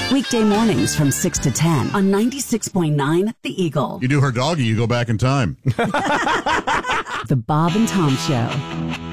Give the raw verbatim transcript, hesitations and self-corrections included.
Weekday mornings from six to ten on ninety-six point nine The Eagle. You do her doggy, you go back in time. The Bob and Tom Show.